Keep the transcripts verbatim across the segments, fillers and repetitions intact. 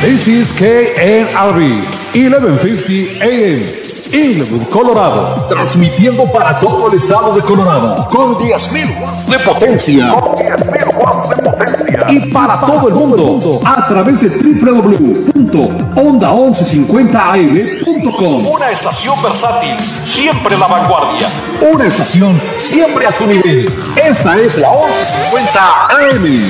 This is K N R B, eleven fifty A M, Inglewood, Colorado. Transmitiendo para todo el estado de Colorado con diez mil watts de potencia. Con diez mil watts de potencia. Y para todo el mundo a través de doble u doble u doble u punto onda once cincuenta a m punto com. Una estación versátil, siempre la vanguardia. Una estación siempre a tu nivel. Esta es la once cincuenta A M.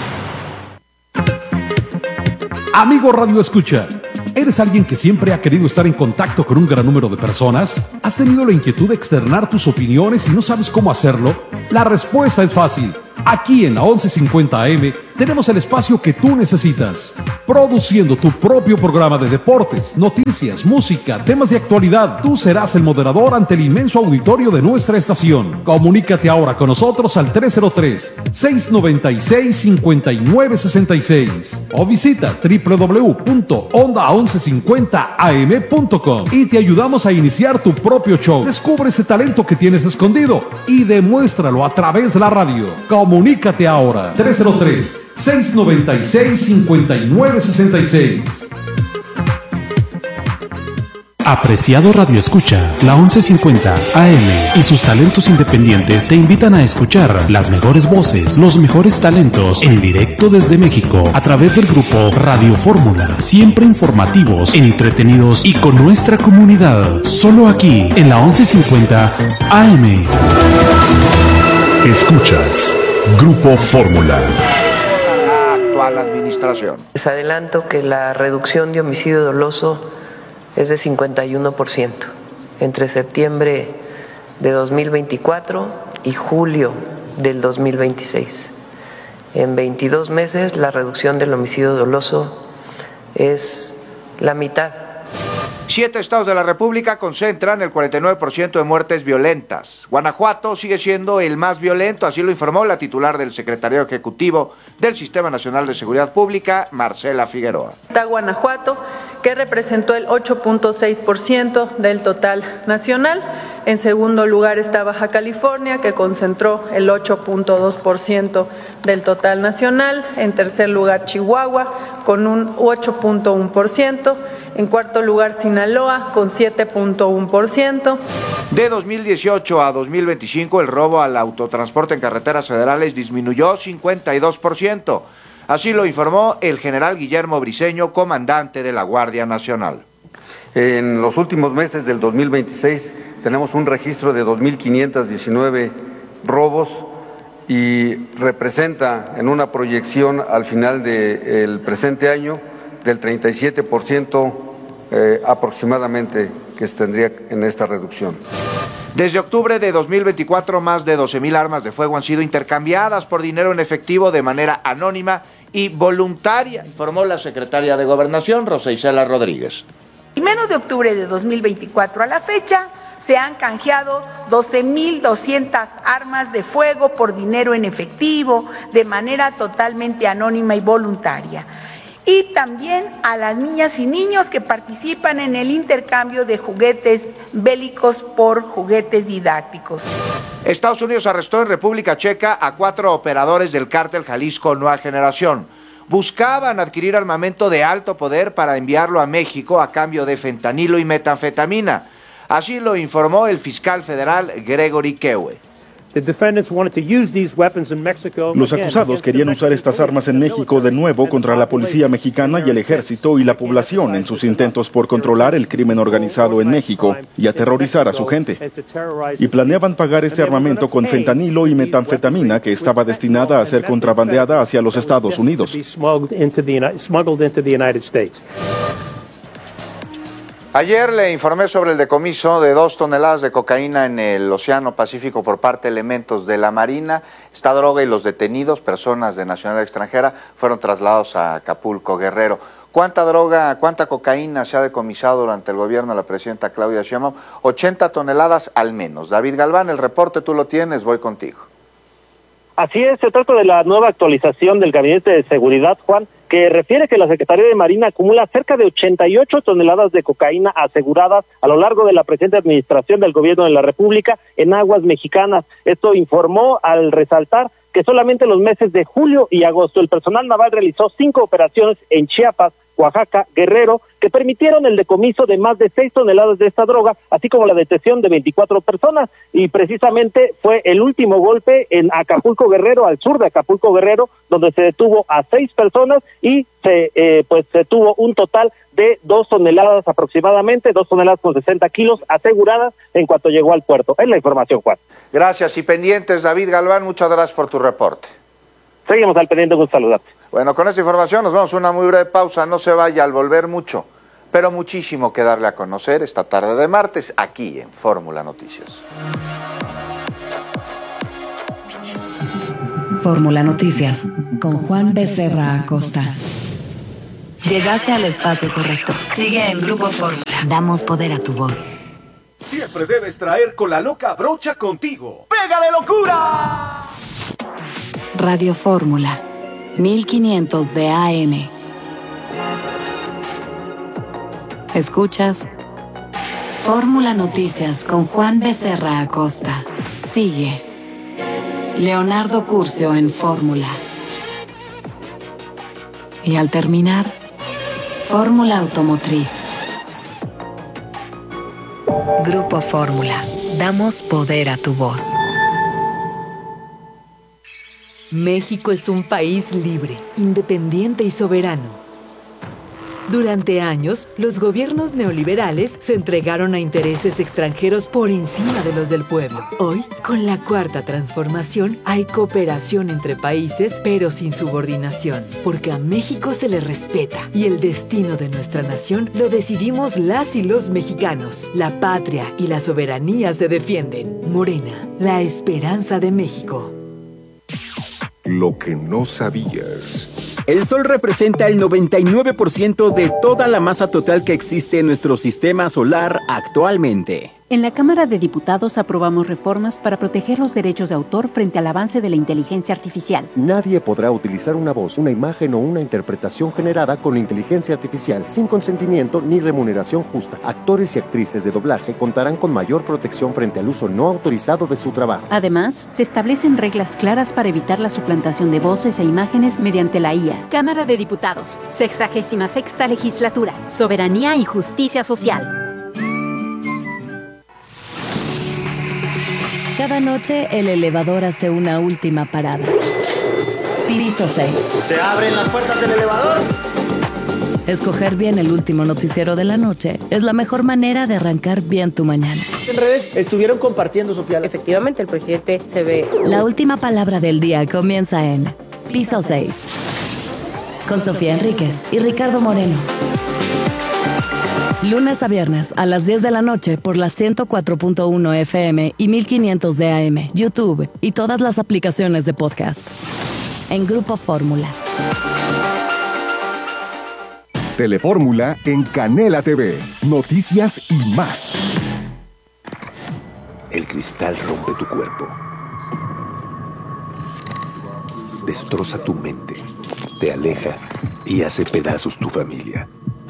Amigo Radio Escucha, ¿eres alguien que siempre ha querido estar en contacto con un gran número de personas? ¿Has tenido la inquietud de externar tus opiniones y no sabes cómo hacerlo? La respuesta es fácil. Aquí en la once cincuenta A M tenemos el espacio que tú necesitas, produciendo tu propio programa de deportes, noticias, música, temas de actualidad. Tú serás el moderador ante el inmenso auditorio de nuestra estación. Comunícate ahora con nosotros al tres cero tres, seis nueve seis, cinco nueve seis seis o visita doble u doble u doble u punto onda once cincuenta a m punto com y te ayudamos a iniciar tu propio show. Descubre ese talento que tienes escondido y demuéstralo a través de la radio. Comunícate ahora, tres cero tres, seis nueve seis, cinco nueve seis seis. Apreciado Radio Escucha, la once cincuenta A M y sus talentos independientes te invitan a escuchar las mejores voces, los mejores talentos en directo desde México a través del grupo Radio Fórmula, siempre informativos, entretenidos y con nuestra comunidad, solo aquí en la once cincuenta A M. Escuchas Grupo Fórmula. La actual administración. Les adelanto que la reducción de homicidio doloso es de cincuenta y uno por ciento entre septiembre de dos mil veinticuatro y julio del dos mil veintiséis. En veintidós meses la reducción del homicidio doloso es la mitad. Siete estados de la República concentran el cuarenta y nueve por ciento de muertes violentas. Guanajuato sigue siendo el más violento, así lo informó la titular del Secretariado Ejecutivo del Sistema Nacional de Seguridad Pública, Marcela Figueroa. Está Guanajuato, que representó el ocho punto seis por ciento del total nacional. En segundo lugar está Baja California, que concentró el ocho punto dos por ciento del total nacional. En tercer lugar Chihuahua, con un ocho punto uno por ciento. En cuarto lugar Sinaloa, con siete punto uno por ciento. De dos mil dieciocho a dos mil veinticinco, el robo al autotransporte en carreteras federales disminuyó cincuenta y dos por ciento. Así lo informó el general Guillermo Briceño, comandante de la Guardia Nacional. En los últimos meses del dos mil veintiséis tenemos un registro de dos mil quinientos diecinueve robos y representa en una proyección al final del presente año del treinta y siete por ciento eh, aproximadamente que se tendría en esta reducción. Desde octubre de dos mil veinticuatro, más de doce mil armas de fuego han sido intercambiadas por dinero en efectivo de manera anónima y voluntaria, informó la secretaria de Gobernación, Rosa Isela Rodríguez. Y menos de octubre de dos mil veinticuatro a la fecha, se han canjeado doce mil doscientas armas de fuego por dinero en efectivo de manera totalmente anónima y voluntaria. Y también a las niñas y niños que participan en el intercambio de juguetes bélicos por juguetes didácticos. Estados Unidos arrestó en República Checa a cuatro operadores del cártel Jalisco Nueva Generación. Buscaban adquirir armamento de alto poder para enviarlo a México a cambio de fentanilo y metanfetamina. Así lo informó el fiscal federal Gregory Kewe. Los acusados querían usar estas armas en México de nuevo contra la policía mexicana y el ejército y la población en sus intentos por controlar el crimen organizado en México y aterrorizar a su gente. Y planeaban pagar este armamento con fentanilo y metanfetamina que estaba destinada a ser contrabandeada hacia los Estados Unidos. Ayer le informé sobre el decomiso de dos toneladas de cocaína en el Océano Pacífico por parte de elementos de la Marina. Esta droga y los detenidos, personas de nacionalidad extranjera, fueron trasladados a Acapulco, Guerrero. ¿Cuánta droga, cuánta cocaína se ha decomisado durante el gobierno de la presidenta Claudia Sheinbaum? ochenta toneladas al menos. David Galván, el reporte tú lo tienes, voy contigo. Así es, se trata de la nueva actualización del Gabinete de Seguridad, Juan, que refiere que la Secretaría de Marina acumula cerca de ochenta y ocho toneladas de cocaína aseguradas a lo largo de la presente administración del Gobierno de la República en aguas mexicanas. Esto informó al resaltar que solamente los meses de julio y agosto el personal naval realizó cinco operaciones en Chiapas Oaxaca, Guerrero, que permitieron el decomiso de más de seis toneladas de esta droga, así como la detención de veinticuatro personas, y precisamente fue el último golpe en Acapulco, Guerrero, al sur de Acapulco, Guerrero, donde se detuvo a seis personas y se eh, pues se tuvo un total de dos toneladas aproximadamente, dos toneladas con sesenta kilos aseguradas en cuanto llegó al puerto. Es la información, Juan. Gracias, y pendientes, David Galván, muchas gracias por tu reporte. Seguimos al pendiente, un saludarte. Bueno, con esta información nos vamos a una muy breve pausa, no se vaya, al volver mucho, pero muchísimo que darle a conocer esta tarde de martes, aquí en Fórmula Noticias. Fórmula Noticias, con Juan Becerra Acosta. Llegaste al espacio correcto. Sigue en Grupo Fórmula. Damos poder a tu voz. Siempre debes traer con la loca brocha contigo. ¡Pega de locura! Radio Fórmula, mil quinientos de A M. Escuchas Fórmula Noticias con Juan Becerra Acosta. Sigue Leonardo Curcio en Fórmula. Y al terminar, Fórmula Automotriz. Grupo Fórmula. Damos poder a tu voz. México es un país libre, independiente y soberano. Durante años, los gobiernos neoliberales se entregaron a intereses extranjeros por encima de los del pueblo. Hoy, con la Cuarta Transformación, hay cooperación entre países, pero sin subordinación, porque a México se le respeta y el destino de nuestra nación lo decidimos las y los mexicanos. La patria y la soberanía se defienden. Morena, la esperanza de México. Lo que no sabías. El Sol representa el noventa y nueve por ciento de toda la masa total que existe en nuestro sistema solar actualmente. En la Cámara de Diputados aprobamos reformas para proteger los derechos de autor frente al avance de la inteligencia artificial. Nadie podrá utilizar una voz, una imagen o una interpretación generada con inteligencia artificial sin consentimiento ni remuneración justa. Actores y actrices de doblaje contarán con mayor protección frente al uso no autorizado de su trabajo. Además, se establecen reglas claras para evitar la suplantación de voces e imágenes mediante la I A. Cámara de Diputados, sexagésima sexta legislatura, soberanía y justicia social. Cada noche el elevador hace una última parada. Piso seis. ¿Se abren las puertas del elevador? Escoger bien el último noticiero de la noche es la mejor manera de arrancar bien tu mañana. En redes estuvieron compartiendo, Sofía. Efectivamente, el presidente se ve... La última palabra del día comienza en Piso seis. Con Sofía Enríquez y Ricardo Moreno. Lunes a viernes a las diez de la noche por la ciento cuatro punto uno F M y mil quinientos de A M, YouTube y todas las aplicaciones de podcast. En Grupo Fórmula. Telefórmula en Canela T V. Noticias y más. El cristal rompe tu cuerpo. Destroza tu mente. Te aleja y hace pedazos tu familia.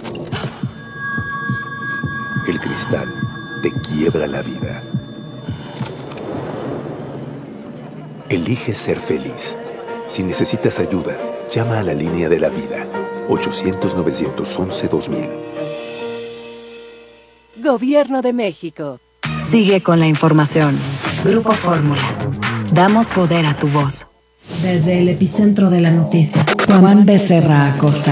El cristal te quiebra la vida. Elige ser feliz. Si necesitas ayuda, llama a la línea de la vida. ochocientos, novecientos once, dos mil. Gobierno de México. Sigue con la información. Grupo Fórmula. Damos poder a tu voz. Desde el epicentro de la noticia, Juan Becerra Acosta.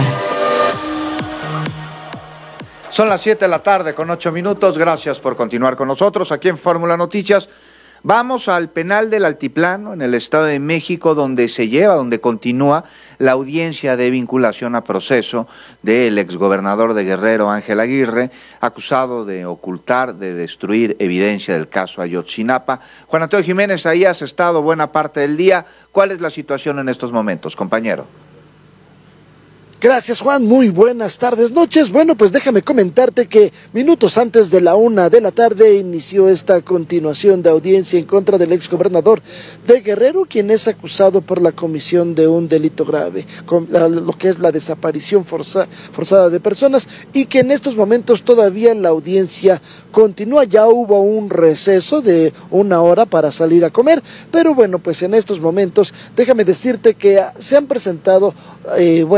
Son las siete de la tarde con ocho minutos. Gracias por continuar con nosotros aquí en Fórmula Noticias. Vamos al penal del Altiplano, en el Estado de México, donde se lleva, donde continúa la audiencia de vinculación a proceso del exgobernador de Guerrero, Ángel Aguirre, acusado de ocultar, de destruir evidencia del caso Ayotzinapa. Juan Antonio Jiménez, ahí has estado buena parte del día. ¿Cuál es la situación en estos momentos, compañero? Gracias, Juan, muy buenas tardes, noches. Bueno, pues déjame comentarte que minutos antes de la una de la tarde inició esta continuación de audiencia en contra del exgobernador de Guerrero, quien es acusado por la comisión de un delito grave, con la, lo que es la desaparición forza, forzada de personas, y que en estos momentos todavía la audiencia continúa. Ya hubo un receso de una hora para salir a comer, pero bueno, pues en estos momentos déjame decirte que se han presentado, eh, bueno, ante el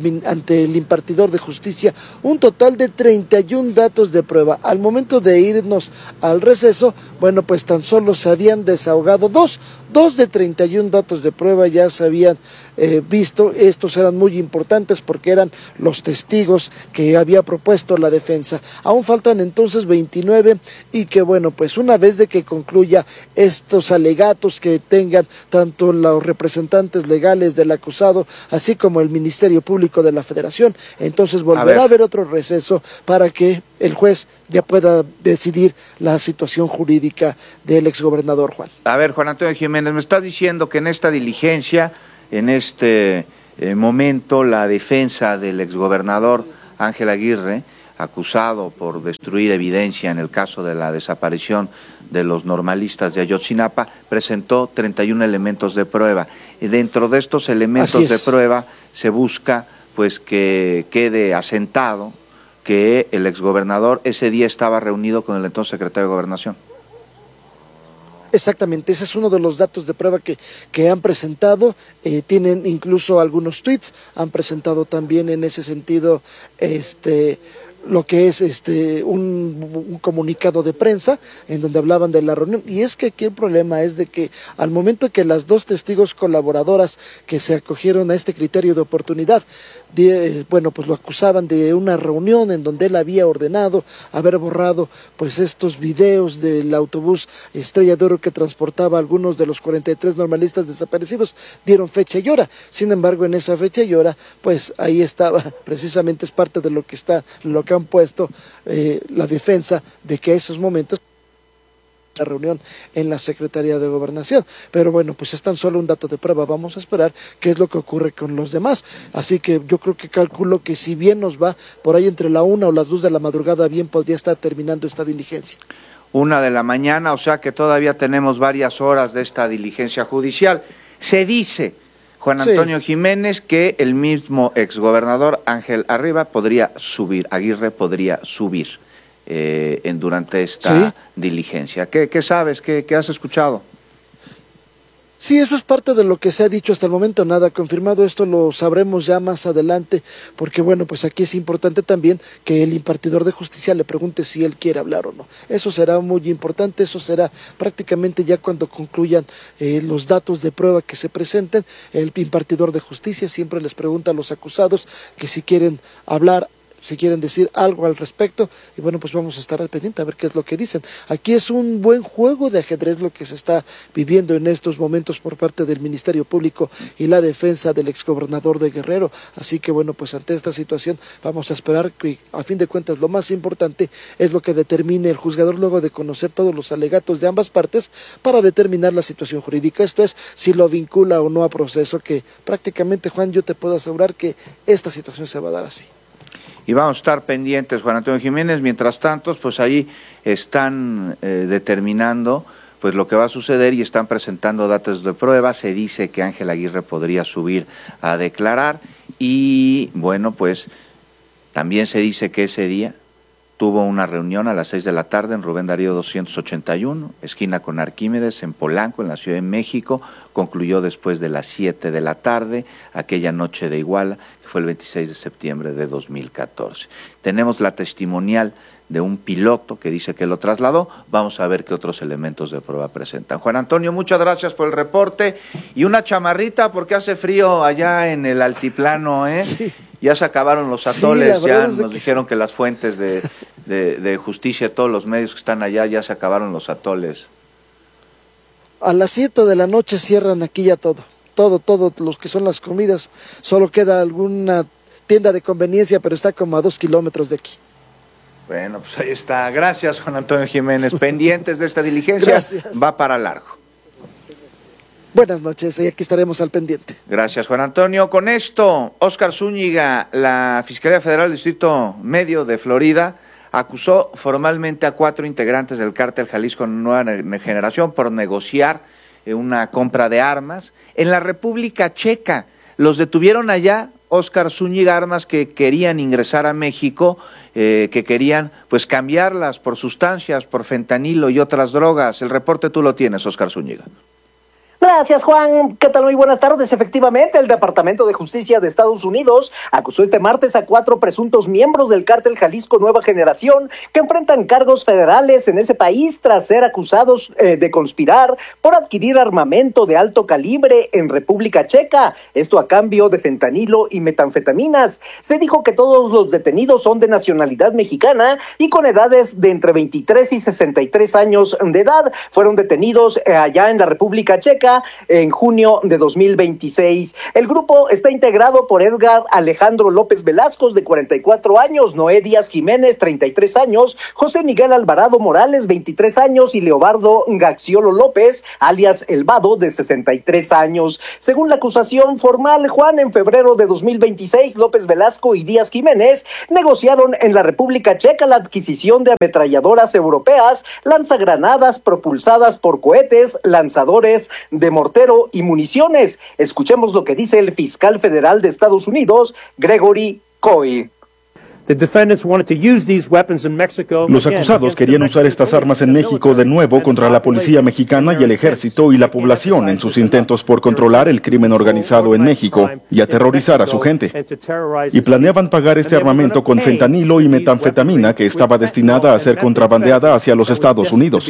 el, ante el impartidor de justicia un total de treinta y un datos de prueba. Al momento de irnos al receso, bueno, pues tan solo se habían desahogado dos, dos de treinta y un datos de prueba ya se habían eh, visto. Estos eran muy importantes porque eran los testigos que había propuesto la defensa. Aún faltan entonces veintinueve y que bueno, pues una vez de que concluya estos alegatos que tengan tanto los representantes legales del acusado, así como el Ministerio Público de la Federación, entonces volverá a, a haber otro receso para que el juez ya pueda decidir la situación jurídica del exgobernador Juan. A ver, Juan Antonio Jiménez, me estás diciendo que en esta diligencia, en este eh, momento, la defensa del exgobernador Ángel Aguirre, acusado por destruir evidencia en el caso de la desaparición de los normalistas de Ayotzinapa, presentó treinta y un elementos de prueba. Y dentro de estos elementos de prueba se busca pues que quede asentado que el exgobernador ese día estaba reunido con el entonces secretario de Gobernación. Exactamente, ese es uno de los datos de prueba que, que han presentado, eh, tienen incluso algunos tweets, han presentado también en ese sentido este lo que es este un, un comunicado de prensa en donde hablaban de la reunión, y es que aquí el problema es de que al momento que las dos testigos colaboradoras que se acogieron a este criterio de oportunidad, de, bueno, pues lo acusaban de una reunión en donde él había ordenado haber borrado pues estos videos del autobús Estrella de Oro que transportaba a algunos de los cuarenta y tres normalistas desaparecidos, dieron fecha y hora. Sin embargo, en esa fecha y hora, pues ahí estaba, precisamente es parte de lo que está, lo que han puesto eh, la defensa de que a esos momentos la reunión en la Secretaría de Gobernación, pero bueno, pues es tan solo un dato de prueba, vamos a esperar qué es lo que ocurre con los demás, así que yo creo que calculo que si bien nos va por ahí entre la una o las dos de la madrugada, bien podría estar terminando esta diligencia. Una de la mañana, o sea que todavía tenemos varias horas de esta diligencia judicial. Se dice, Juan Antonio sí. Jiménez, que el mismo exgobernador Ángel Arriba podría subir, Aguirre podría subir eh, en, durante esta ¿Sí? diligencia. ¿Qué, qué sabes? ¿Qué, qué has escuchado? Sí, eso es parte de lo que se ha dicho hasta el momento, nada confirmado, esto lo sabremos ya más adelante, porque bueno, pues aquí es importante también que el impartidor de justicia le pregunte si él quiere hablar o no. Eso será muy importante, eso será prácticamente ya cuando concluyan eh, los datos de prueba que se presenten. El impartidor de justicia siempre les pregunta a los acusados que si quieren hablar, si quieren decir algo al respecto, y bueno, pues vamos a estar al pendiente a ver qué es lo que dicen. Aquí es un buen juego de ajedrez lo que se está viviendo en estos momentos por parte del Ministerio Público y la defensa del exgobernador de Guerrero, así que bueno, pues ante esta situación vamos a esperar que a fin de cuentas lo más importante es lo que determine el juzgador luego de conocer todos los alegatos de ambas partes para determinar la situación jurídica, esto es, si lo vincula o no a proceso, que prácticamente, Juan, yo te puedo asegurar que esta situación se va a dar así. Y vamos a estar pendientes, Juan Antonio Jiménez. Mientras tanto, pues ahí están eh, determinando pues lo que va a suceder y están presentando datos de prueba. Se dice que Ángel Aguirre podría subir a declarar y bueno, pues también se dice que ese día tuvo una reunión a las seis de la tarde en Rubén Darío doscientos ochenta y uno, esquina con Arquímedes, en Polanco, en la Ciudad de México. Concluyó después de las siete de la tarde, aquella noche de Iguala, que fue el veintiséis de septiembre de dos mil catorce. Tenemos la testimonial de un piloto que dice que lo trasladó. Vamos a ver qué otros elementos de prueba presentan. Juan Antonio, muchas gracias por el reporte. Y una chamarrita porque hace frío allá en el altiplano, ¿eh? Sí. Ya se acabaron los atoles, sí, ya nos que... dijeron que las fuentes de, de, de justicia, todos los medios que están allá, ya se acabaron los atoles. A las siete de la noche cierran aquí ya todo, todo, todo, los que son las comidas, solo queda alguna tienda de conveniencia, pero está como a dos kilómetros de aquí. Bueno, pues ahí está. Gracias, Juan Antonio Jiménez. Pendientes de esta diligencia, Gracias. Va para largo. Buenas noches, y aquí estaremos al pendiente. Gracias, Juan Antonio. Con esto, Óscar Zúñiga, la Fiscalía Federal del Distrito Medio de Florida, acusó formalmente a cuatro integrantes del cártel Jalisco Nueva Generación por negociar una compra de armas en la República Checa. Los detuvieron allá, Óscar Zúñiga, armas que querían ingresar a México, eh, que querían pues cambiarlas por sustancias, por fentanilo y otras drogas. El reporte tú lo tienes, Óscar Zúñiga. Gracias, Juan. ¿Qué tal? Muy buenas tardes. Efectivamente, el Departamento de Justicia de Estados Unidos acusó este martes a cuatro presuntos miembros del cártel Jalisco Nueva Generación que enfrentan cargos federales en ese país tras ser acusados eh, de conspirar por adquirir armamento de alto calibre en República Checa. Esto a cambio de fentanilo y metanfetaminas. Se dijo que todos los detenidos son de nacionalidad mexicana y con edades de entre veintitrés y sesenta y tres años de edad. Fueron detenidos eh, allá en la República Checa en junio de dos mil veintiséis. El grupo está integrado por Edgar Alejandro López Velasco, de cuarenta y cuatro años, Noé Díaz Jiménez, treinta y tres años, José Miguel Alvarado Morales, veintitrés años, y Leobardo Gaxiolo López, alias El Vado, de sesenta y tres años. Según la acusación formal, Juan, en febrero de dos mil veintiséis, López Velasco y Díaz Jiménez negociaron en la República Checa la adquisición de ametralladoras europeas, lanzagranadas propulsadas por cohetes, lanzadores de mortero y municiones. Escuchemos lo que dice el fiscal federal de Estados Unidos, Gregory Coy. Los acusados querían usar estas armas en México de nuevo contra la policía mexicana y el ejército y la población en sus intentos por controlar el crimen organizado en México y aterrorizar a su gente. Y planeaban pagar este armamento con fentanilo y metanfetamina que estaba destinada a ser contrabandeada hacia los Estados Unidos.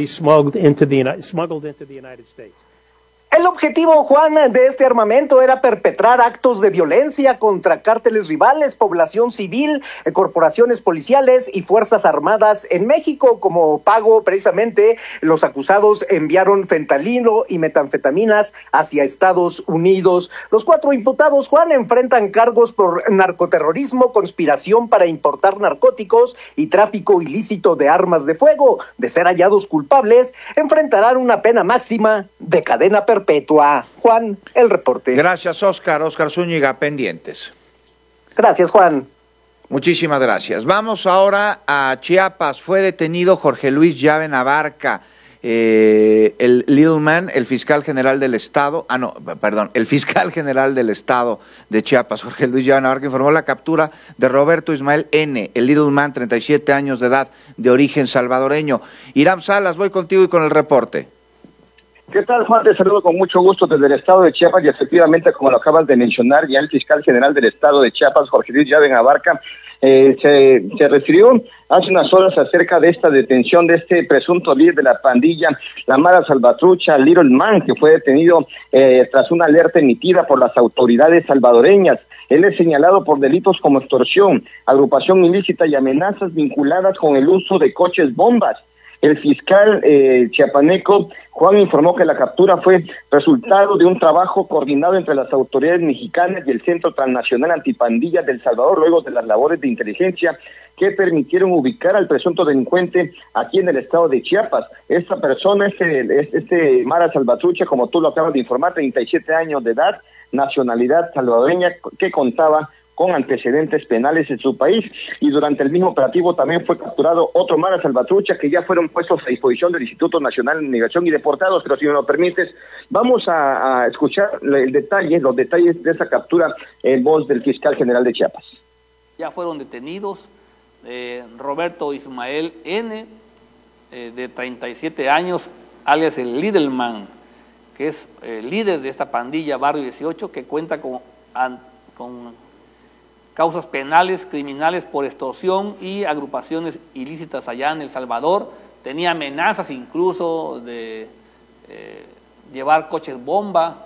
El objetivo, Juan, de este armamento era perpetrar actos de violencia contra cárteles rivales, población civil, corporaciones policiales y fuerzas armadas en México. Como pago, precisamente, los acusados enviaron fentanilo y metanfetaminas hacia Estados Unidos. Los cuatro imputados, Juan, enfrentan cargos por narcoterrorismo, conspiración para importar narcóticos y tráfico ilícito de armas de fuego. De ser hallados culpables, enfrentarán una pena máxima de cadena perpetua. Perpetua. Juan, el reporte. Gracias, Oscar. Oscar Zúñiga, pendientes. Gracias, Juan. Muchísimas gracias. Vamos ahora a Chiapas. Fue detenido Jorge Luis Llave Abarca, eh, el Little Man, el fiscal general del Estado, ah, no, perdón, el fiscal general del Estado de Chiapas, Jorge Luis Llave Abarca, informó la captura de Roberto Ismael N., el Little Man, treinta y siete años de edad, de origen salvadoreño. Iram Salas, voy contigo y con el reporte. ¿Qué tal, Juan? Te saludo con mucho gusto desde el estado de Chiapas y efectivamente, como lo acabas de mencionar, ya el fiscal general del estado de Chiapas, Jorge Luis Llave Abarca, eh, se, se refirió hace unas horas acerca de esta detención de este presunto líder de la pandilla, la Mara Salvatrucha, Little Man, que fue detenido eh, tras una alerta emitida por las autoridades salvadoreñas. Él es señalado por delitos como extorsión, agrupación ilícita y amenazas vinculadas con el uso de coches bombas. El fiscal eh, chiapaneco, Juan, informó que la captura fue resultado de un trabajo coordinado entre las autoridades mexicanas y el Centro Transnacional Antipandillas del Salvador, luego de las labores de inteligencia que permitieron ubicar al presunto delincuente aquí en el estado de Chiapas. Esta persona, este, este Mara Salvatrucha, como tú lo acabas de informar, treinta y siete años de edad, nacionalidad salvadoreña, que contaba con antecedentes penales en su país, y durante el mismo operativo también fue capturado otro Mara Salvatrucha, que ya fueron puestos a disposición del Instituto Nacional de Migración y Deportados. Pero si me lo permites, vamos a, a escuchar el detalle, los detalles de esa captura en voz del fiscal general de Chiapas. Ya fueron detenidos eh, Roberto Ismael N., eh, de treinta y siete años, alias el Lidelman, que es eh, líder de esta pandilla Barrio dieciocho, que cuenta con, an, con causas penales, criminales por extorsión y agrupaciones ilícitas allá en El Salvador. Tenía amenazas incluso de eh, llevar coches bomba.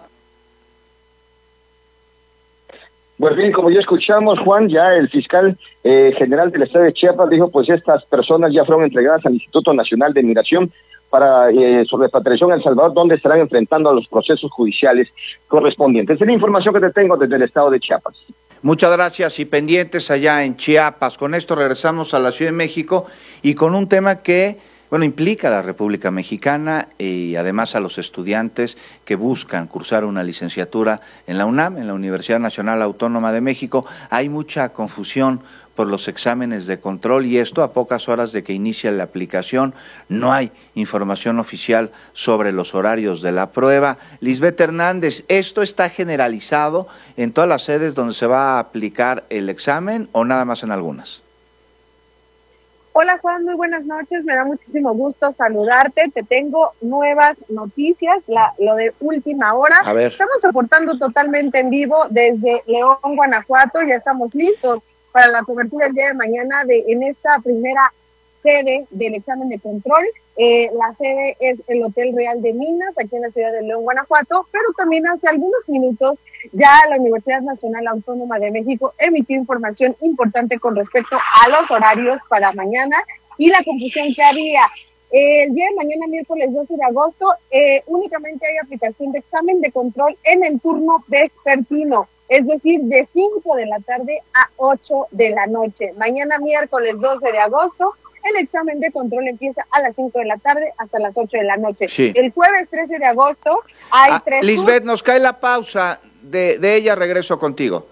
Pues bien, como ya escuchamos, Juan, ya el fiscal eh, general del estado de Chiapas dijo, pues estas personas ya fueron entregadas al Instituto Nacional de Migración para eh, su repatriación a El Salvador, donde estarán enfrentando a los procesos judiciales correspondientes. Es la información que te tengo desde el estado de Chiapas. Muchas gracias y pendientes allá en Chiapas. Con esto regresamos a la Ciudad de México y con un tema que, bueno, implica a la República Mexicana y además a los estudiantes que buscan cursar una licenciatura en la UNAM, en la Universidad Nacional Autónoma de México. Hay mucha confusión por los exámenes de control y esto a pocas horas de que inicie la aplicación. No hay información oficial sobre los horarios de la prueba. Lisbeth Hernández, ¿esto está generalizado en todas las sedes donde se va a aplicar el examen o nada más en algunas? Hola Juan, muy buenas noches, me da muchísimo gusto saludarte, te tengo nuevas noticias, la, lo de última hora. A ver. Estamos reportando totalmente en vivo desde León, Guanajuato, ya estamos listos para la cobertura el día de mañana de en esta primera sede del examen de control. Eh, la sede es el Hotel Real de Minas, aquí en la ciudad de León, Guanajuato, pero también hace algunos minutos ya la Universidad Nacional Autónoma de México emitió información importante con respecto a los horarios para mañana y la confusión que había. Eh, el día de mañana, miércoles doce de agosto, eh, únicamente hay aplicación de examen de control en el turno vespertino, es decir, de cinco de la tarde a ocho de la noche. Mañana, miércoles doce de agosto, el examen de control empieza a las cinco de la tarde hasta las ocho de la noche. Sí. El jueves trece de agosto hay Ah, tres... Lisbeth, nos cae la pausa. De, de ella regreso contigo.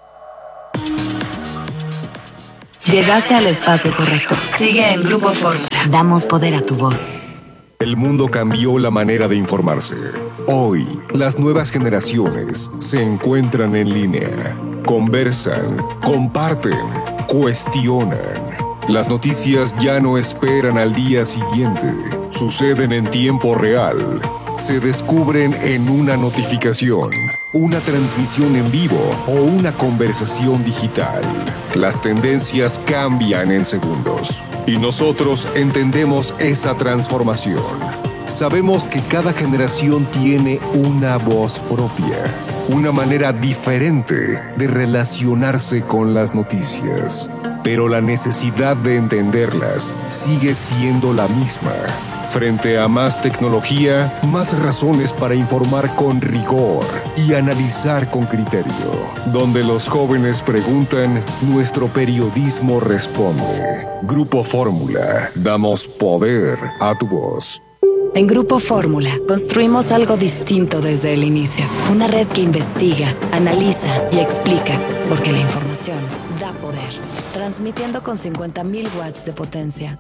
Llegaste al espacio correcto. Sigue en Grupo Fórmula. Damos poder a tu voz. El mundo cambió la manera de informarse. Hoy, las nuevas generaciones se encuentran en línea, conversan, comparten, cuestionan. Las noticias ya no esperan al día siguiente, suceden en tiempo real, se descubren en una notificación, una transmisión en vivo o una conversación digital. Las tendencias cambian en segundos y nosotros entendemos esa transformación. Sabemos que cada generación tiene una voz propia, una manera diferente de relacionarse con las noticias. Pero la necesidad de entenderlas sigue siendo la misma. Frente a más tecnología, más razones para informar con rigor y analizar con criterio. Donde los jóvenes preguntan, nuestro periodismo responde. Grupo Fórmula, damos poder a tu voz. En Grupo Fórmula construimos algo distinto desde el inicio. Una red que investiga, analiza y explica, porque la información da poder. Transmitiendo con cincuenta mil watts de potencia.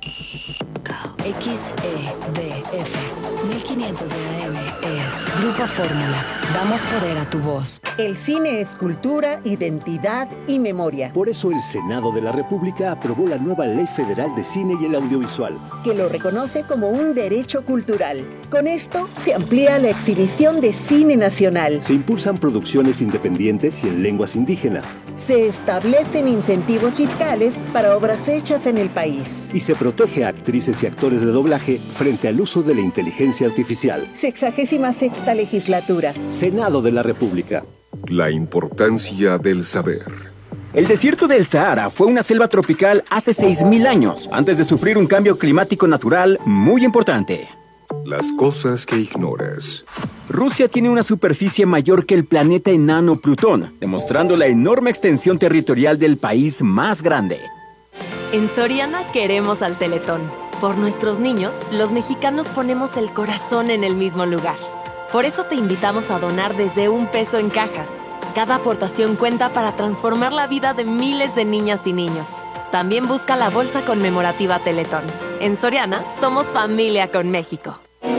X E D F mil quinientos de A M es Grupo Fórmula. Damos poder a tu voz. El cine es cultura, identidad y memoria. Por eso el Senado de la República aprobó la nueva Ley Federal de Cine y el Audiovisual, que lo reconoce como un derecho cultural. Con esto se amplía la exhibición de cine nacional. Se impulsan producciones independientes y en lenguas indígenas. Se establecen incentivos fiscales para obras hechas en el país. Y se protege a actrices y actores de doblaje frente al uso de la inteligencia artificial. Sexagésima sexta legislatura. Senado de la República. La importancia del saber. El desierto del Sahara fue una selva tropical hace seis mil años, antes de sufrir un cambio climático natural muy importante. Las cosas que ignoras. Rusia tiene una superficie mayor que el planeta enano Plutón, demostrando la enorme extensión territorial del país más grande. En Soriana queremos al Teletón. Por nuestros niños, los mexicanos ponemos el corazón en el mismo lugar. Por eso te invitamos a donar desde un peso en cajas. Cada aportación cuenta para transformar la vida de miles de niñas y niños. También busca la bolsa conmemorativa Teletón. En Soriana, somos familia con México.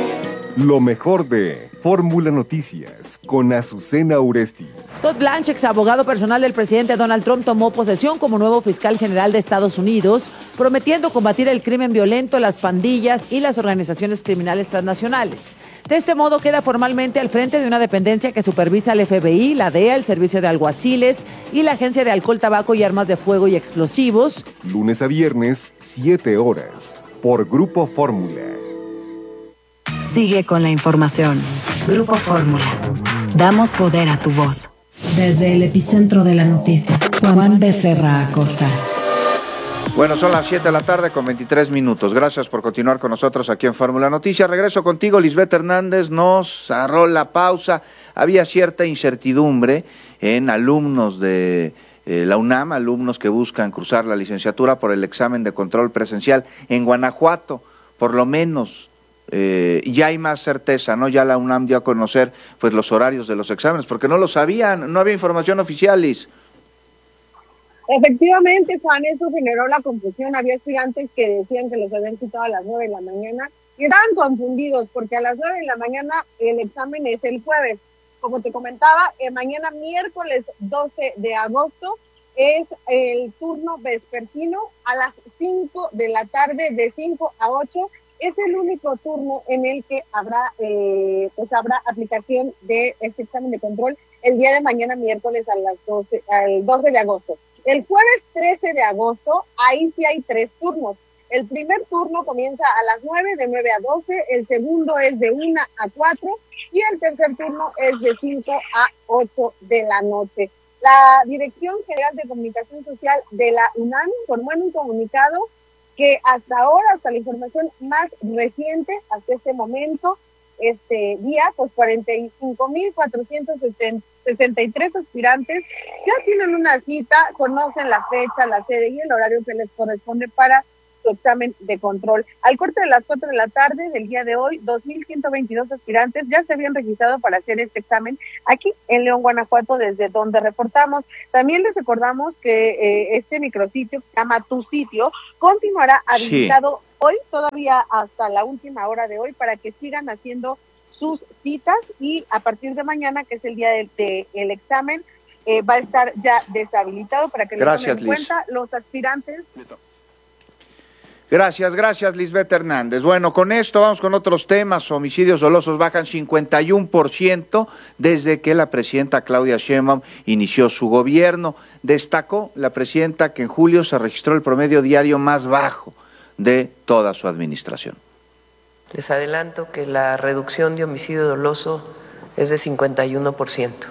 Lo mejor de Fórmula Noticias con Azucena Uresti. Todd Blanche, ex abogado personal del presidente Donald Trump, tomó posesión como nuevo fiscal general de Estados Unidos, prometiendo combatir el crimen violento, las pandillas y las organizaciones criminales transnacionales. De este modo queda formalmente al frente de una dependencia que supervisa el F B I, la D E A, el Servicio de Alguaciles y la Agencia de Alcohol, Tabaco y Armas de Fuego y Explosivos. Lunes a viernes, siete horas, por Grupo Fórmula. Sigue con la información. Grupo Fórmula. Damos poder a tu voz. Desde el epicentro de la noticia, Juan Becerra Acosta. Bueno, son las siete de la tarde con veintitrés minutos. Gracias por continuar con nosotros aquí en Fórmula Noticias. Regreso contigo, Lisbeth Hernández. Nos cerró la pausa. Había cierta incertidumbre en alumnos de eh, la UNAM, alumnos que buscan cruzar la licenciatura por el examen de control presencial en Guanajuato. Por lo menos eh, ya hay más certeza, ¿no? Ya la UNAM dio a conocer pues los horarios de los exámenes, porque no lo sabían, no había información oficial, Liz. Efectivamente, Juan, eso generó la confusión. Había estudiantes que decían que los habían citado a las nueve de la mañana y estaban confundidos porque a las nueve de la mañana el examen es el jueves. Como te comentaba, eh, mañana miércoles doce de agosto es el turno vespertino a las cinco de la tarde, de cinco a ocho. Es el único turno en el que habrá, eh, pues habrá aplicación de este examen de control el día de mañana, miércoles a las doce, al doce de agosto. El jueves trece de agosto, ahí sí hay tres turnos. El primer turno comienza a las nueve, de nueve a doce, el segundo es de una a cuatro y el tercer turno es de cinco a ocho de la noche. La Dirección General de Comunicación Social de la UNAM informó en un comunicado que hasta ahora, hasta la información más reciente, hasta este momento, este día, pues cuarenta y cinco mil cuatrocientos sesenta y tres aspirantes ya tienen una cita, conocen la fecha, la sede y el horario que les corresponde para su examen de control. Al corte de las cuatro de la tarde del día de hoy, dos mil ciento veintidós aspirantes ya se habían registrado para hacer este examen aquí en León, Guanajuato, desde donde reportamos. También les recordamos que eh, este micrositio, que se llama Tu Sitio, continuará habilitado sí. hoy, todavía hasta la última hora de hoy, para que sigan haciendo sus citas y a partir de mañana, que es el día del de, el examen, eh, va a estar ya deshabilitado para que lo tomen en cuenta los aspirantes. Listo. Gracias, gracias Lisbeth Hernández. Bueno, con esto vamos con otros temas. Homicidios dolosos bajan cincuenta y uno por ciento desde que la presidenta Claudia Sheinbaum inició su gobierno. Destacó la presidenta que en julio se registró el promedio diario más bajo de toda su administración. Les adelanto que la reducción de homicidio doloso es de cincuenta y uno por ciento.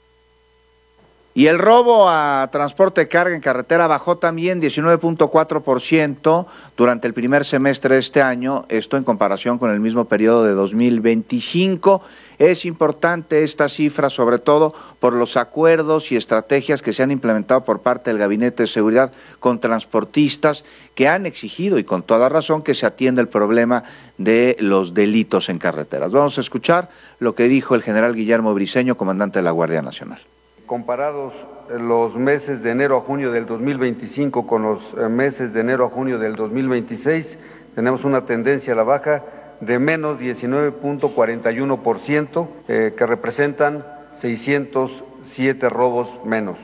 Y el robo a transporte de carga en carretera bajó también diecinueve punto cuatro por ciento durante el primer semestre de este año, esto en comparación con el mismo periodo de dos mil veinticinco. Es importante esta cifra, sobre todo por los acuerdos y estrategias que se han implementado por parte del Gabinete de Seguridad con transportistas que han exigido, y con toda razón, que se atienda el problema de los delitos en carreteras. Vamos a escuchar lo que dijo el general Guillermo Briceño, comandante de la Guardia Nacional. Comparados los meses de enero a junio del dos mil veinticinco con los meses de enero a junio del dos mil veintiséis, tenemos una tendencia a la baja de menos diecinueve punto cuarenta y uno por ciento, eh, que representan seiscientos siete robos menos.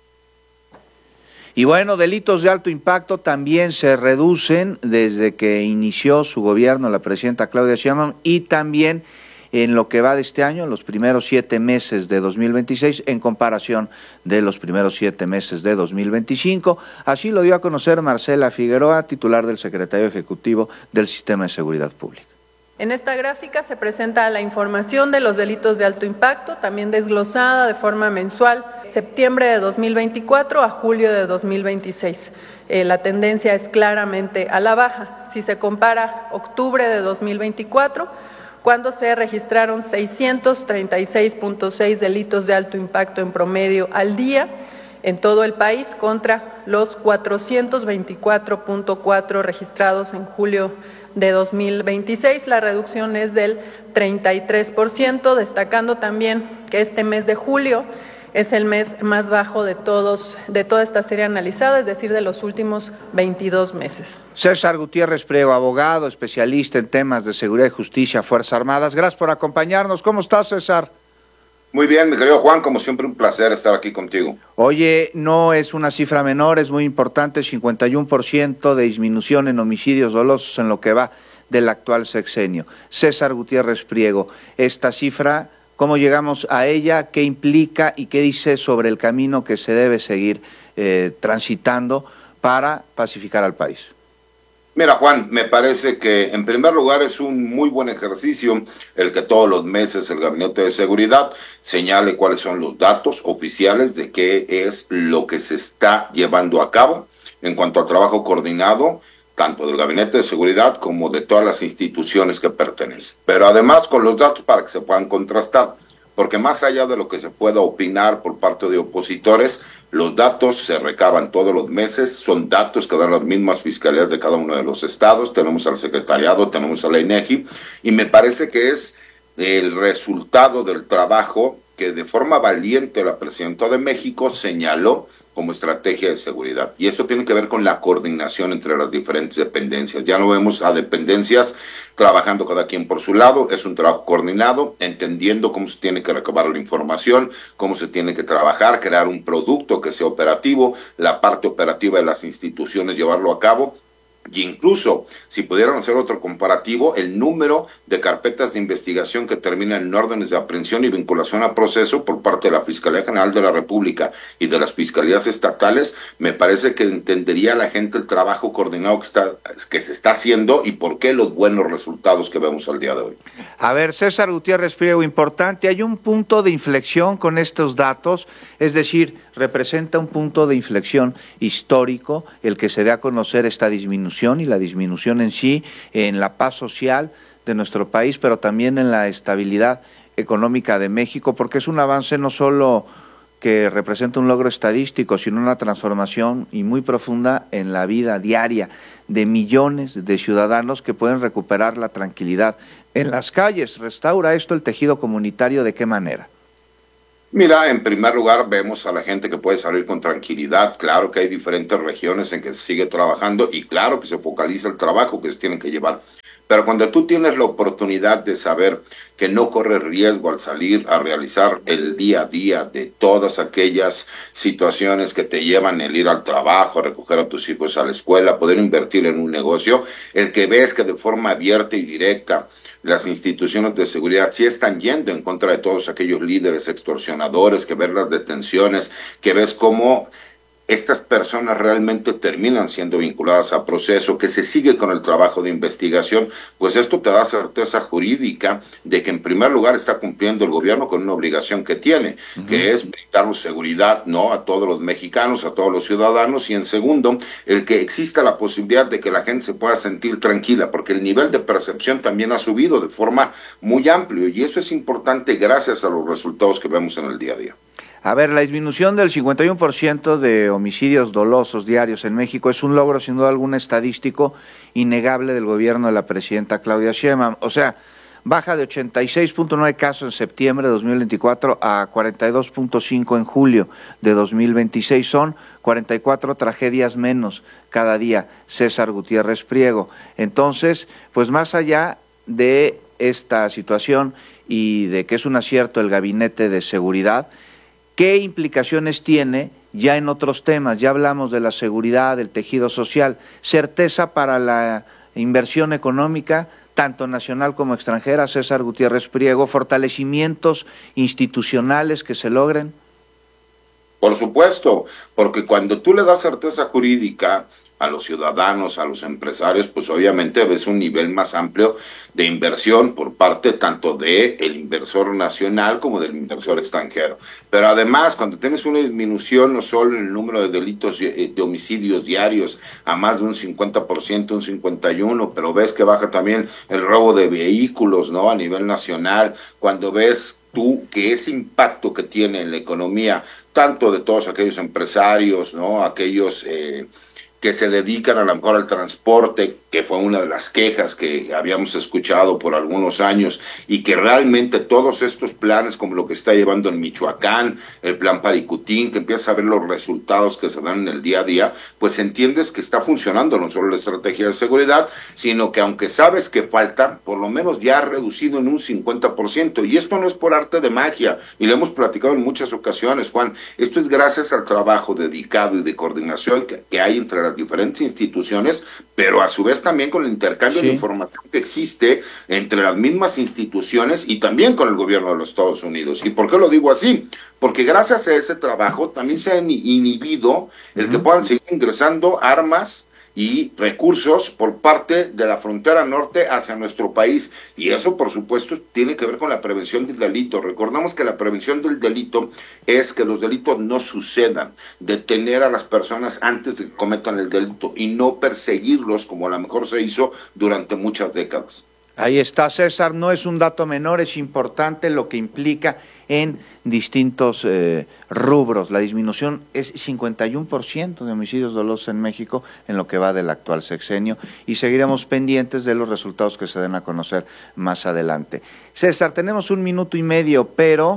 Y bueno, delitos de alto impacto también se reducen desde que inició su gobierno la presidenta Claudia Sheinbaum, y también en lo que va de este año, los primeros siete meses de dos mil veintiséis, en comparación de los primeros siete meses de dos mil veinticinco. Así lo dio a conocer Marcela Figueroa, titular del Secretario Ejecutivo del Sistema de Seguridad Pública. En esta gráfica se presenta la información de los delitos de alto impacto, también desglosada de forma mensual, septiembre de dos mil veinticuatro a julio de dos mil veintiséis. Eh, la tendencia es claramente a la baja. Si se compara octubre de dos mil veinticuatro, cuando se registraron seiscientos treinta y seis punto seis delitos de alto impacto en promedio al día en todo el país, contra los cuatrocientos veinticuatro punto cuatro registrados en julio de dos mil veintiséis, la reducción es del treinta y tres por ciento, destacando también que este mes de julio es el mes más bajo de todos, de toda esta serie analizada, es decir, de los últimos veintidós meses. César Gutiérrez Priego, abogado, especialista en temas de seguridad y justicia, Fuerzas Armadas. Gracias por acompañarnos. ¿Cómo estás, César? Muy bien, mi querido Juan, como siempre un placer estar aquí contigo. Oye, no es una cifra menor, es muy importante, cincuenta y uno por ciento de disminución en homicidios dolosos en lo que va del actual sexenio. César Gutiérrez Priego, esta cifra, ¿cómo llegamos a ella? ¿Qué implica y qué dice sobre el camino que se debe seguir eh, transitando para pacificar al país? Mira, Juan, me parece que en primer lugar es un muy buen ejercicio el que todos los meses el Gabinete de Seguridad señale cuáles son los datos oficiales de qué es lo que se está llevando a cabo en cuanto al trabajo coordinado, tanto del Gabinete de Seguridad como de todas las instituciones que pertenecen. Pero además con los datos para que se puedan contrastar, porque más allá de lo que se pueda opinar por parte de opositores, los datos se recaban todos los meses, son datos que dan las mismas fiscalías de cada uno de los estados, tenemos al secretariado, tenemos a la INEGI, y me parece que es el resultado del trabajo que de forma valiente la presidenta de México señaló como estrategia de seguridad. Y esto tiene que ver con la coordinación entre las diferentes dependencias. Ya no vemos a dependencias trabajando cada quien por su lado, es un trabajo coordinado, entendiendo cómo se tiene que recabar la información, cómo se tiene que trabajar, crear un producto que sea operativo, la parte operativa de las instituciones llevarlo a cabo. Y incluso, si pudieran hacer otro comparativo, el número de carpetas de investigación que terminan en órdenes de aprehensión y vinculación a proceso por parte de la Fiscalía General de la República y de las fiscalías estatales, me parece que entendería la gente el trabajo coordinado que, está, que se está haciendo y por qué los buenos resultados que vemos al día de hoy. A ver, César Gutiérrez Priego, importante, hay un punto de inflexión con estos datos, es decir, representa un punto de inflexión histórico el que se dé a conocer esta disminución y la disminución en sí en la paz social de nuestro país, pero también en la estabilidad económica de México, porque es un avance no solo que representa un logro estadístico, sino una transformación y muy profunda en la vida diaria de millones de ciudadanos que pueden recuperar la tranquilidad en las calles. ¿Restaura esto el tejido comunitario de qué manera? Mira, en primer lugar vemos a la gente que puede salir con tranquilidad, claro que hay diferentes regiones en que se sigue trabajando y claro que se focaliza el trabajo que se tiene que llevar, pero cuando tú tienes la oportunidad de saber que no corres riesgo al salir a realizar el día a día de todas aquellas situaciones que te llevan el ir al trabajo, a recoger a tus hijos a la escuela, poder invertir en un negocio, el que ves que de forma abierta y directa las instituciones de seguridad sí están yendo en contra de todos aquellos líderes extorsionadores, que ves las detenciones, que ves cómo estas personas realmente terminan siendo vinculadas a proceso, que se sigue con el trabajo de investigación, pues esto te da certeza jurídica de que en primer lugar está cumpliendo el gobierno con una obligación que tiene, uh-huh. que es brindarnos seguridad, ¿no?, a todos los mexicanos, a todos los ciudadanos, y en segundo, el que exista la posibilidad de que la gente se pueda sentir tranquila, porque el nivel de percepción también ha subido de forma muy amplia, y eso es importante gracias a los resultados que vemos en el día a día. A ver, la disminución del cincuenta y uno por ciento de homicidios dolosos diarios en México es un logro, sin duda alguna, estadístico innegable del gobierno de la presidenta Claudia Sheinbaum. O sea, baja de ochenta y seis punto nueve casos en septiembre de dos mil veinticuatro a cuarenta y dos punto cinco en julio de dos mil veintiséis. Son cuarenta y cuatro tragedias menos cada día, César Gutiérrez Priego. Entonces, pues más allá de esta situación y de que es un acierto el Gabinete de Seguridad, ¿qué implicaciones tiene ya en otros temas? Ya hablamos de la seguridad, del tejido social, certeza para la inversión económica, tanto nacional como extranjera, César Gutiérrez Priego, fortalecimientos institucionales que se logren. Por supuesto, porque cuando tú le das certeza jurídica a los ciudadanos, a los empresarios, pues obviamente ves un nivel más amplio de inversión por parte tanto de el inversor nacional como del inversor extranjero. Pero además, cuando tienes una disminución no solo en el número de delitos de homicidios diarios a más de un cincuenta por ciento, un cincuenta y uno por ciento, pero ves que baja también el robo de vehículos, ¿no?, a nivel nacional, cuando ves tú que ese impacto que tiene en la economía, tanto de todos aquellos empresarios, ¿no?, aquellos eh, que se dedican a lo mejor al transporte, que fue una de las quejas que habíamos escuchado por algunos años, y que realmente todos estos planes, como lo que está llevando en Michoacán, el plan Paricutín, que empiezas a ver los resultados que se dan en el día a día, pues entiendes que está funcionando no solo la estrategia de seguridad, sino que aunque sabes que falta, por lo menos ya ha reducido en un cincuenta por ciento, y esto no es por arte de magia, y lo hemos platicado en muchas ocasiones, Juan, esto es gracias al trabajo dedicado y de coordinación que, que hay entre las diferentes instituciones, pero a su vez también con el intercambio sí. de información que existe entre las mismas instituciones y también con el gobierno de los Estados Unidos. ¿Y por qué lo digo así? Porque gracias a ese trabajo también se ha inhibido el uh-huh. que puedan seguir ingresando armas y recursos por parte de la frontera norte hacia nuestro país, y eso por supuesto tiene que ver con la prevención del delito. Recordamos que la prevención del delito es que los delitos no sucedan, detener a las personas antes de que cometan el delito y no perseguirlos como a lo mejor se hizo durante muchas décadas. Ahí está, César, no es un dato menor, es importante lo que implica en distintos eh, rubros. La disminución es cincuenta y uno por ciento de homicidios dolosos en México en lo que va del actual sexenio, y seguiremos pendientes de los resultados que se den a conocer más adelante. César, tenemos un minuto y medio, pero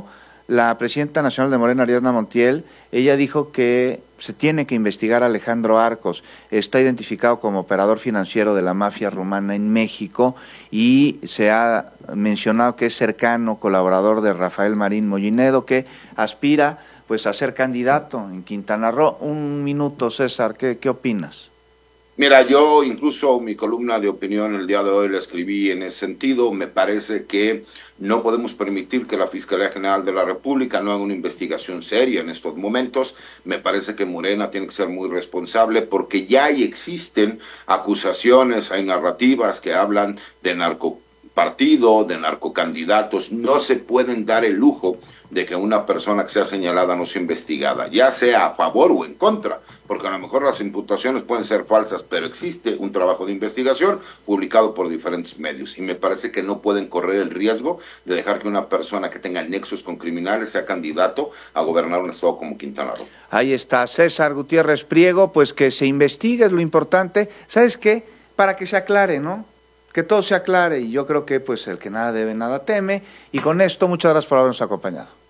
la presidenta nacional de Morena, Ariadna Montiel, ella dijo que se tiene que investigar a Alejandro Arcos. Está identificado como operador financiero de la mafia rumana en México y se ha mencionado que es cercano, colaborador de Rafael Marín Mollinedo, que aspira pues a ser candidato en Quintana Roo. Un minuto, César, ¿qué, qué opinas? Mira, yo incluso mi columna de opinión el día de hoy la escribí en ese sentido. Me parece que no podemos permitir que la Fiscalía General de la República no haga una investigación seria en estos momentos. Me parece que Morena tiene que ser muy responsable porque ya ahí existen acusaciones, hay narrativas que hablan de narcopartido, de narcocandidatos. No se pueden dar el lujo de que una persona que sea señalada no sea investigada, ya sea a favor o en contra, porque a lo mejor las imputaciones pueden ser falsas, pero existe un trabajo de investigación publicado por diferentes medios, y me parece que no pueden correr el riesgo de dejar que una persona que tenga nexos con criminales sea candidato a gobernar un estado como Quintana Roo. Ahí está César Gutiérrez Priego, pues que se investigue es lo importante, ¿sabes qué? Para que se aclare, ¿no? Que todo se aclare, y yo creo que pues el que nada debe, nada teme, y con esto muchas gracias por habernos acompañado.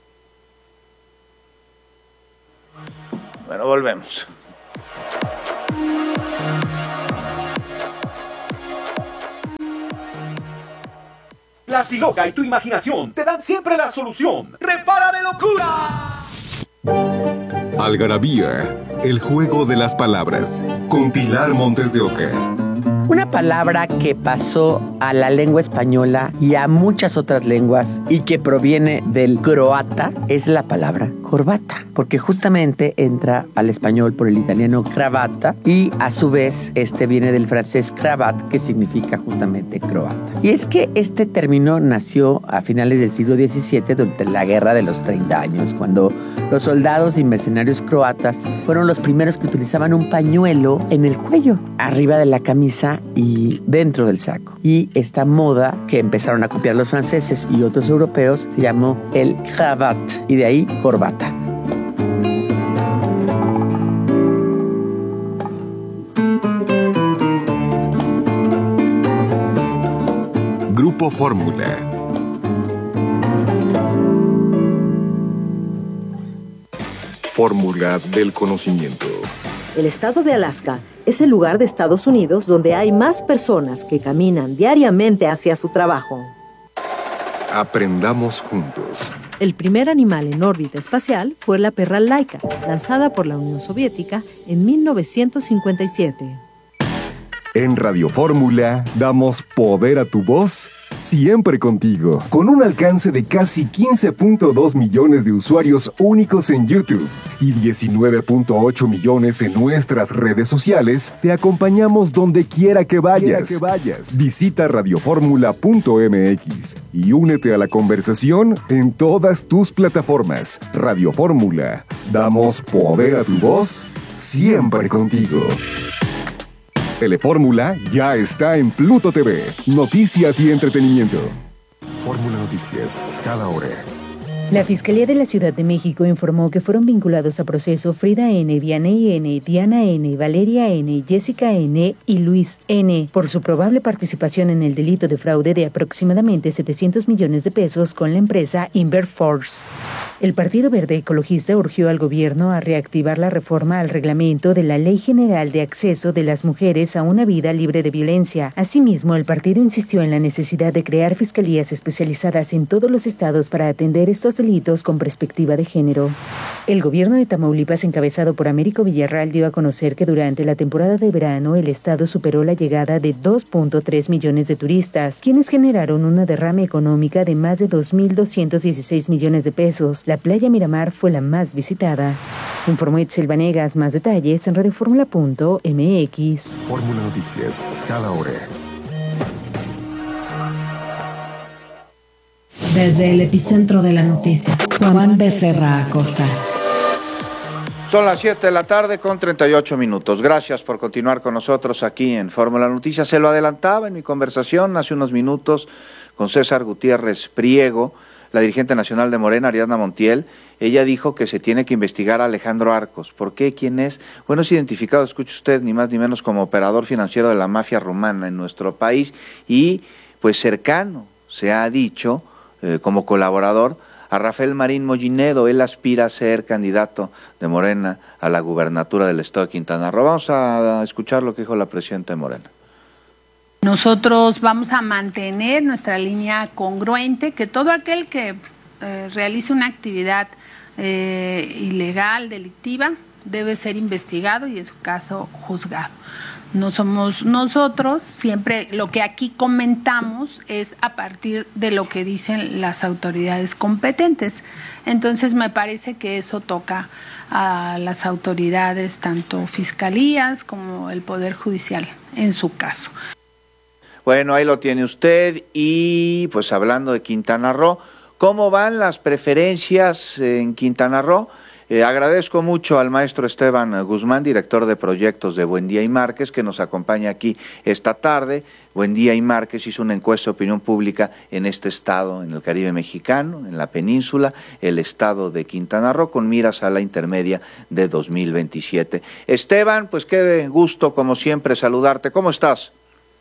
Bueno, volvemos. Plastiloca y tu imaginación te dan siempre la solución. ¡Repara de locura! Algarabía, el juego de las palabras, con Pilar Montes de Oca. Una palabra que pasó a la lengua española y a muchas otras lenguas y que proviene del croata es la palabra corbata, porque justamente entra al español por el italiano cravata y a su vez este viene del francés cravat, que significa justamente croata. Y es que este término nació a finales del siglo diecisiete durante la Guerra de los treinta años, cuando los soldados y mercenarios croatas fueron los primeros que utilizaban un pañuelo en el cuello, arriba de la camisa y dentro del saco. Y esta moda que empezaron a copiar los franceses y otros europeos se llamó el cravat, y de ahí corbata. Grupo Fórmula. Fórmula del conocimiento. El estado de Alaska es el lugar de Estados Unidos donde hay más personas que caminan diariamente hacia su trabajo. Aprendamos juntos. El primer animal en órbita espacial fue la perra Laika, lanzada por la Unión Soviética en mil novecientos cincuenta y siete. En Radio Fórmula damos poder a tu voz, siempre contigo. Con un alcance de casi quince punto dos millones de usuarios únicos en YouTube y diecinueve punto ocho millones en nuestras redes sociales, te acompañamos donde quiera que vayas. Que vayas. Visita radioformula punto m x y únete a la conversación en todas tus plataformas. Radio Fórmula, damos poder a tu voz, siempre contigo. Telefórmula ya está en Pluto T V. Noticias y entretenimiento. Fórmula Noticias, cada hora. La Fiscalía de la Ciudad de México informó que fueron vinculados a proceso Frida N., Vianey N., Diana N., Valeria N., Jessica N. y Luis N. por su probable participación en el delito de fraude de aproximadamente setecientos millones de pesos con la empresa Inverforce. El Partido Verde Ecologista urgió al gobierno a reactivar la reforma al reglamento de la Ley General de Acceso de las Mujeres a una Vida Libre de Violencia. Asimismo, el partido insistió en la necesidad de crear fiscalías especializadas en todos los estados para atender estos delitos con perspectiva de género. El gobierno de Tamaulipas, encabezado por Américo Villarreal, dio a conocer que durante la temporada de verano el estado superó la llegada de dos punto tres millones de turistas, quienes generaron una derrama económica de más de dos mil doscientos dieciséis millones de pesos. La playa Miramar fue la más visitada. Informó Itzel Vanegas. Más detalles en radioformula punto m x. Fórmula Noticias, cada hora. Desde el epicentro de la noticia, Juan Becerra Acosta. Son las siete de la tarde con treinta y ocho minutos. Gracias por continuar con nosotros aquí en Fórmula Noticias. Se lo adelantaba en mi conversación hace unos minutos con César Gutiérrez Priego, la dirigente nacional de Morena, Ariadna Montiel. Ella dijo que se tiene que investigar a Alejandro Arcos. ¿Por qué? ¿Quién es? Bueno, es identificado, escuche usted, ni más ni menos como operador financiero de la mafia rumana en nuestro país y pues cercano, se ha dicho, eh, como colaborador a Rafael Marín Mollinedo. Él aspira a ser candidato de Morena a la gubernatura del estado de Quintana Roo. Vamos a escuchar lo que dijo la presidenta de Morena. Nosotros vamos a mantener nuestra línea congruente, que todo aquel que eh, realice una actividad eh, ilegal, delictiva, debe ser investigado y en su caso juzgado. No somos nosotros, siempre lo que aquí comentamos es a partir de lo que dicen las autoridades competentes. Entonces me parece que eso toca a las autoridades, tanto fiscalías como el Poder Judicial en su caso. Bueno, ahí lo tiene usted. Y pues hablando de Quintana Roo, ¿cómo van las preferencias en Quintana Roo? Eh, agradezco mucho al maestro Esteban Guzmán, director de proyectos de Buendía y Márquez, que nos acompaña aquí esta tarde. Buendía y Márquez hizo una encuesta de opinión pública en este estado, en el Caribe mexicano, en la península, el estado de Quintana Roo, con miras a la intermedia de dos mil veintisiete. Esteban, pues qué gusto, como siempre, saludarte. ¿Cómo estás?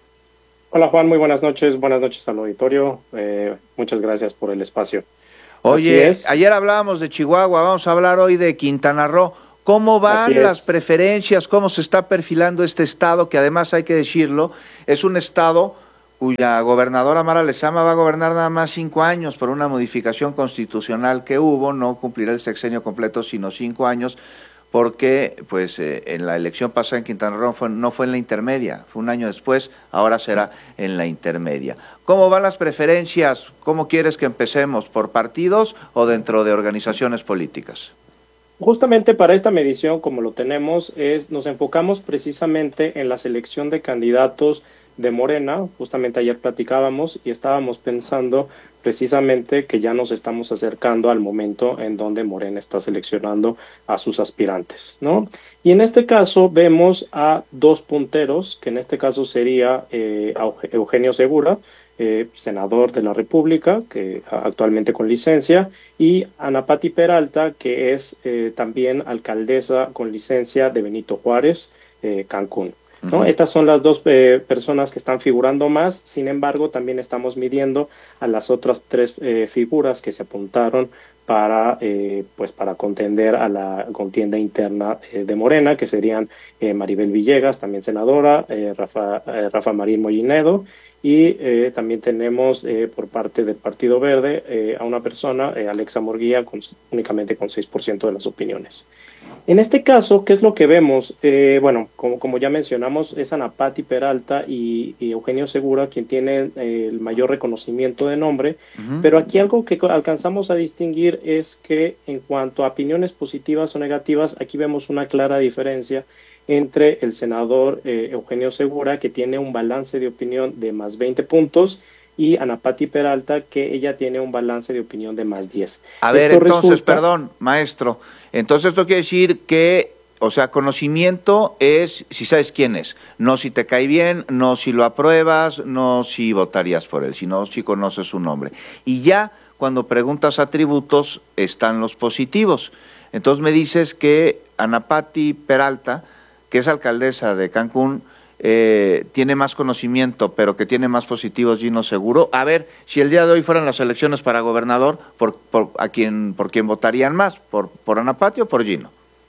Hola Juan, muy buenas noches, buenas noches al auditorio, eh, muchas gracias por el espacio. Oye, ayer hablábamos de Chihuahua, vamos a hablar hoy de Quintana Roo. ¿Cómo van las preferencias? ¿Cómo se está perfilando este estado? Que además, hay que decirlo, es un estado cuya gobernadora Mara Lezama va a gobernar nada más cinco años por una modificación constitucional que hubo, no cumplirá el sexenio completo, sino cinco años, porque pues eh, en la elección pasada en Quintana Roo fue, no fue en la intermedia, fue un año después, ahora será en la intermedia. ¿Cómo van las preferencias? ¿Cómo quieres que empecemos? ¿Por partidos o dentro de organizaciones políticas? Justamente para esta medición, como lo tenemos, es nos enfocamos precisamente en la selección de candidatos de Morena. Justamente ayer platicábamos y estábamos pensando precisamente que ya nos estamos acercando al momento en donde Morena está seleccionando a sus aspirantes, ¿no? Y en este caso vemos a dos punteros, que en este caso sería eh, Eugenio Segura, eh, senador de la República, que actualmente con licencia, y Ana Pati Peralta, que es eh, también alcaldesa con licencia de Benito Juárez, eh, Cancún. ¿No? Uh-huh. Estas son las dos eh, personas que están figurando más. Sin embargo, también estamos midiendo a las otras tres eh, figuras que se apuntaron para eh, pues para contender a la contienda interna eh, de Morena, que serían eh, Maribel Villegas, también senadora, eh, Rafa, eh, Rafa Marín Mollinedo, y eh, también tenemos eh, por parte del Partido Verde eh, a una persona, eh, Alexa Murguía, con, únicamente con seis por ciento de las opiniones. En este caso, ¿qué es lo que vemos? Eh, bueno, como, como ya mencionamos, es Ana Pati Peralta y, y Eugenio Segura quien tiene eh, el mayor reconocimiento de nombre, uh-huh. Pero aquí algo que alcanzamos a distinguir es que en cuanto a opiniones positivas o negativas, aquí vemos una clara diferencia entre el senador eh, Eugenio Segura, que tiene un balance de opinión de más veinte puntos, y Ana Pati Peralta, que ella tiene un balance de opinión de más diez. A ver, esto entonces, resulta... perdón, maestro, entonces esto quiere decir que, o sea, conocimiento es si sabes quién es, no si te cae bien, no si lo apruebas, no si votarías por él, sino si conoces su nombre. Y ya cuando preguntas atributos están los positivos. Entonces me dices que Ana Pati Peralta, que es alcaldesa de Cancún, Eh, tiene más conocimiento, pero que tiene más positivos, Gino Seguro. A ver, si el día de hoy fueran las elecciones para gobernador, ¿por, por, a quién, por quién votarían más? ¿Por, por Ana Pati o por Gino?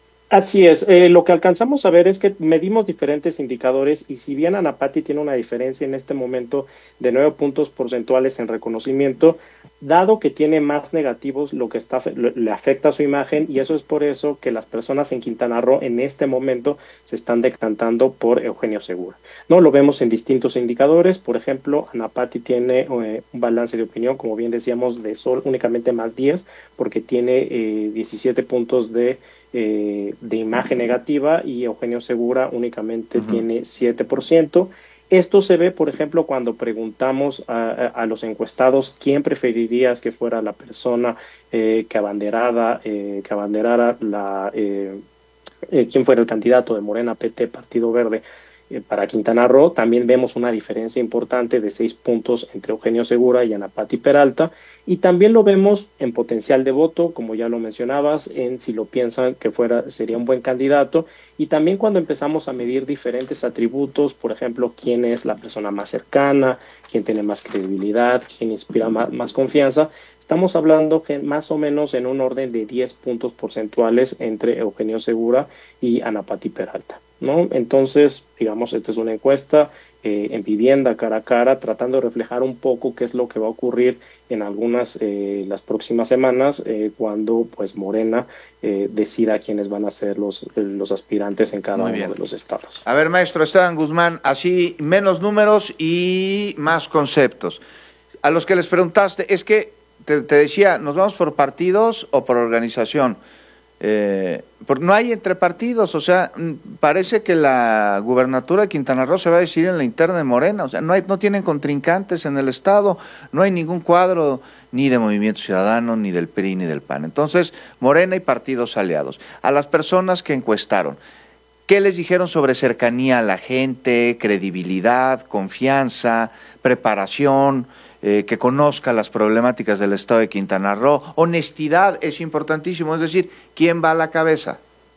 Así es, eh, lo que alcanzamos a ver es que medimos diferentes indicadores y si bien Ana Pati tiene una diferencia en este momento de nueve puntos porcentuales en reconocimiento, dado que tiene más negativos, lo que está le afecta a su imagen y eso es por eso que las personas en Quintana Roo en este momento se están decantando por Eugenio Segura. No, lo vemos en distintos indicadores, por ejemplo, Ana Pati tiene eh, un balance de opinión, como bien decíamos, de sol únicamente más diez, porque tiene eh, diecisiete puntos de Eh, de imagen negativa y Eugenio Segura únicamente uh-huh. tiene siete por ciento. Esto se ve, por ejemplo, cuando preguntamos a, a, a los encuestados quién preferirías que fuera la persona eh, que abanderada, eh, que abanderara la, eh, eh, quién fuera el candidato de Morena, P T, Partido Verde, eh, para Quintana Roo. También vemos una diferencia importante de seis puntos entre Eugenio Segura y Ana Pati Peralta. Y también lo vemos en potencial de voto, como ya lo mencionabas, en si lo piensan que fuera sería un buen candidato, y también cuando empezamos a medir diferentes atributos, por ejemplo, quién es la persona más cercana, quién tiene más credibilidad, quién inspira más, más confianza, estamos hablando que más o menos en un orden de diez puntos porcentuales entre Eugenio Segura y Ana Pati Peralta, ¿no? Entonces, digamos, esta es una encuesta eh, en vivienda cara a cara, tratando de reflejar un poco qué es lo que va a ocurrir en algunas eh, las próximas semanas eh, cuando pues Morena eh, decida quiénes van a ser los, los aspirantes en cada Muy uno bien. de los estados. A ver, maestro Esteban Guzmán, así menos números y más conceptos. A los que les preguntaste, es que te, te decía, ¿nos vamos por partidos o por organización? Eh, por, no hay entre partidos, o sea, parece que la gubernatura de Quintana Roo se va a decidir en la interna de Morena, o sea, no hay, no tienen contrincantes en el estado, no hay ningún cuadro ni de Movimiento Ciudadano, ni del P R I, ni del P A N. Entonces, Morena y partidos aliados. A las personas que encuestaron, ¿qué les dijeron sobre cercanía a la gente, credibilidad, confianza, preparación? Eh, que conozca las problemáticas del estado de Quintana Roo. Honestidad es importantísimo, es decir, ¿quién va a la cabeza?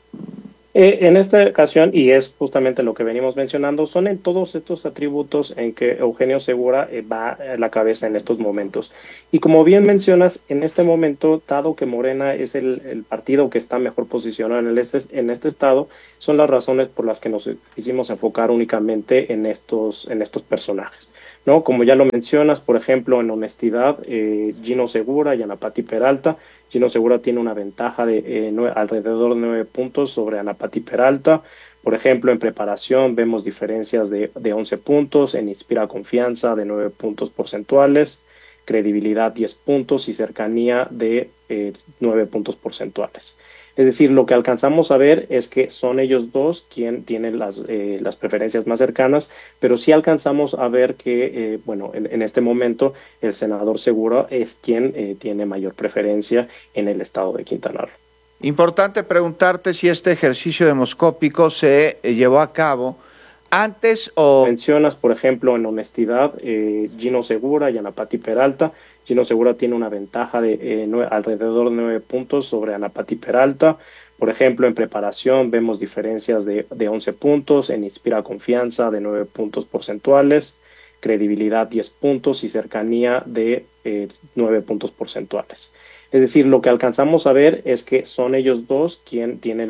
Eh, en esta ocasión, y es justamente lo que venimos mencionando, son en todos estos atributos en que Eugenio Segura eh, va a la cabeza en estos momentos. Y como bien mencionas, en este momento, dado que Morena es el, el partido que está mejor posicionado en, el este, en este estado, son las razones por las que nos quisimos enfocar únicamente en estos, en estos personajes, ¿no? Como ya lo mencionas, por ejemplo, en honestidad, eh, Gino Segura y Ana Pati Peralta. Gino Segura tiene una ventaja de eh, nueve, alrededor de nueve puntos sobre Ana Pati Peralta. Por ejemplo, en preparación vemos diferencias de, de once puntos, en Inspira Confianza de nueve puntos porcentuales, credibilidad diez puntos y cercanía de eh, nueve puntos porcentuales. Es decir, lo que alcanzamos a ver es que son ellos dos quien tienen las, eh, las preferencias más cercanas, pero sí alcanzamos a ver que, eh, bueno, en, en este momento el senador Segura es quien eh, tiene mayor preferencia en el estado de Quintana Roo. Importante preguntarte si este ejercicio demoscópico se eh, llevó a cabo antes o... Mencionas, por ejemplo, en honestidad, eh, Gino Segura y Ana Pati Peralta. Gino Segura tiene una ventaja de eh, nueve, alrededor de nueve puntos sobre Ana Pati Peralta. Por ejemplo, en preparación vemos diferencias de, de once puntos, en Inspira Confianza de nueve puntos porcentuales, credibilidad diez puntos y cercanía de eh, nueve puntos porcentuales. Es decir, lo que alcanzamos a ver es que son ellos dos quien tienen